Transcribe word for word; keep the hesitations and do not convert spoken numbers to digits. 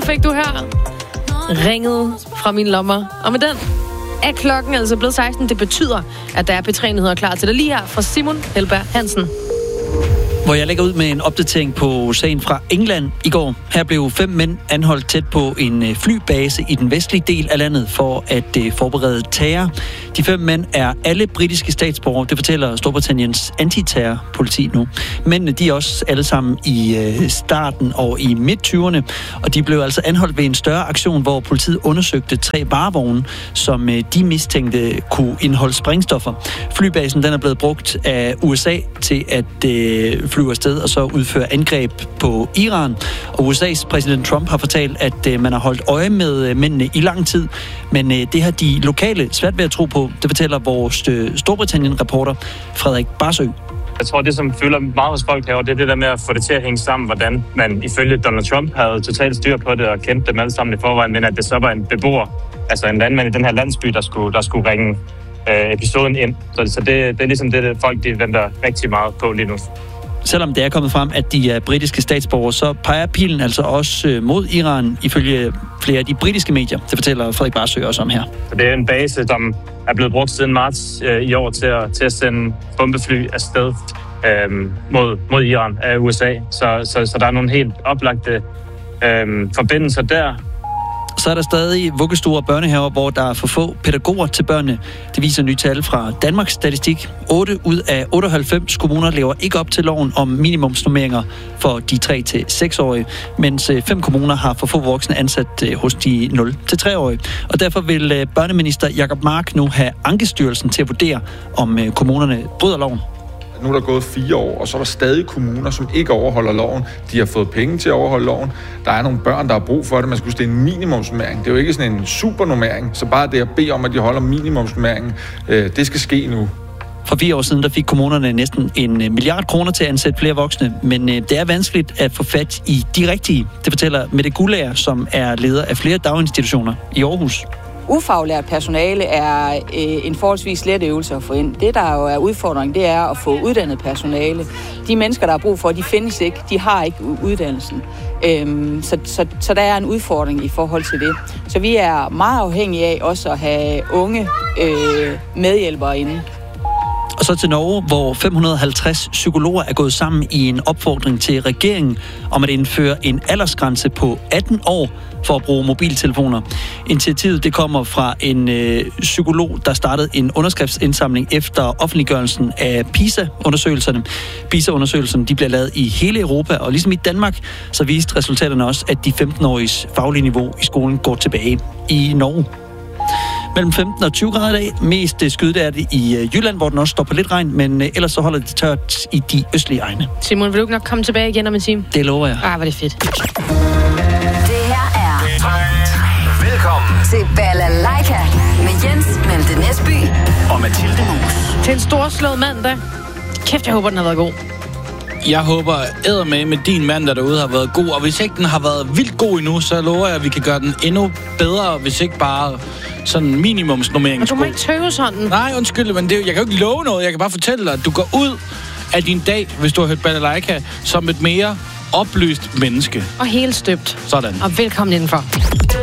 fik du her. Ringet fra mine lommer. Og med den er klokken altså blevet seksten. Det betyder, at der er P tre-nyheder klar til dig lige her fra Simon Helberg Hansen. Hvor jeg lægger ud med en opdatering på sagen fra England i går. Her blev fem mænd anholdt tæt på en flybase i den vestlige del af landet for at forberede terror. De fem mænd er alle britiske statsborgere. Det fortæller Storbritanniens antiterrorpoliti nu. Mændene, de er også alle sammen i starten og i midt-tyverne. Og de blev altså anholdt ved en større aktion, hvor politiet undersøgte tre varevogne, som de mistænkte kunne indeholde sprængstoffer. Flybasen, den er blevet brugt af U S A til at øh, flyve afsted og så udføre angreb på Iran. Og U S A's præsident Trump har fortalt, at øh, man har holdt øje med øh, mændene i lang tid. Men øh, det har de lokale svært ved at tro på. Det fortæller vores øh, Storbritannien-reporter Frederik Barsø. Jeg tror, det som fylder meget hos folk herovre, det er det der med at få det til at hænge sammen, hvordan man ifølge Donald Trump havde totalt styr på det og kendte dem alle sammen i forvejen, men at det så var en beboer, altså en landmand i den her landsby, der skulle, der skulle ringe øh, episoden ind. Så, så det, det er ligesom det, folk de venter rigtig meget på lige nu. Selvom det er kommet frem, at de er britiske statsborgere, så peger pilen altså også mod Iran, ifølge flere af de britiske medier. Det fortæller Frederik Barsø også om her. Så det er en base, som er blevet brugt siden marts øh, i år til at, til at sende bombefly afsted øh, mod, mod Iran af U S A. Så, så, så der er nogle helt oplagte øh, forbindelser der. Så er der stadig vuggestuer og børnehaver, hvor der er for få pædagoger til børnene. Det viser nye tal fra Danmarks Statistik. otte ud af otteoghalvfems kommuner lever ikke op til loven om minimumsnormeringer for de tre til seks-årige, mens fem kommuner har for få voksne ansat hos de nul til tre-årige. Og derfor vil børneminister Jacob Mark nu have Ankestyrelsen til at vurdere, om kommunerne bryder loven. Nu er der gået fire år, og så er der stadig kommuner, som ikke overholder loven. De har fået penge til at overholde loven. Der er nogle børn, der har brug for det. Man skal huske, det er en minimumsnormering. Det er jo ikke sådan en supernormering. Så bare det at bede om, at de holder minimumsnormeringen, øh, det skal ske nu. For fire år siden, der fik kommunerne næsten en milliard kroner til at ansætte flere voksne, men øh, det er vanskeligt at få fat i de rigtige. Det fortæller Mette Guldager, som er leder af flere daginstitutioner i Aarhus. Ufaglært personale er øh, en forholdsvis let øvelse at få ind. Det, der jo er udfordringen, det er at få uddannet personale. De mennesker, der har brug for, de findes ikke. De har ikke uddannelsen. Øhm, så, så, så der er en udfordring i forhold til det. Så vi er meget afhængige af også at have unge øh, medhjælpere inde. Og så til Norge, hvor fem hundrede og halvtreds psykologer er gået sammen i en opfordring til regeringen om at indføre en aldersgrænse på atten år for at bruge mobiltelefoner. Initiativet det kommer fra en øh, psykolog, der startede en underskriftsindsamling efter offentliggørelsen af PISA-undersøgelserne. PISA-undersøgelserne de bliver lavet i hele Europa, og ligesom i Danmark, så viste resultaterne også, at de femten-åriges faglige niveau i skolen går tilbage i Norge. Mellem femten og tyve grader i dag. Mest skyde er det i Jylland, hvor den også står på lidt regn, men ellers så holder det tørt i de østlige egne. Simon, vil du nok komme tilbage igen om en time? Det lover jeg. Ah, hvor det fedt. Det her er velkommen til Balalaika med Jens Malte Næsby og Mathilde Mus. Til en storslået mandag. Kæft, jeg håber, den har været god. Jeg håber eddermame med din mandag derude har været god, og hvis ikke den har været vildt god endnu, så lover jeg, at vi kan gøre den endnu bedre, hvis ikke bare sådan minimumsnormering. Men du må ikke tøve sådan. Nej, undskyld, men det, jeg kan jo ikke love noget. Jeg kan bare fortælle dig, at du går ud af din dag, hvis du har hørt Balalaika, som et mere oplyst menneske. Og helt støbt. Sådan. Og velkommen indenfor.